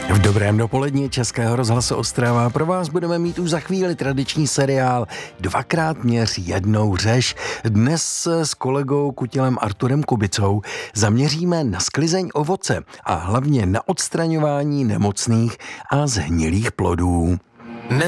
V dobrém dopoledni Českého rozhlasu Ostrava pro vás budeme mít už za chvíli tradiční seriál Dvakrát měř, jednou řeš. Dnes s kolegou Kutilem Arturem Kubicou zaměříme na sklizeň ovoce a hlavně na odstraňování nemocných a zhnilých plodů.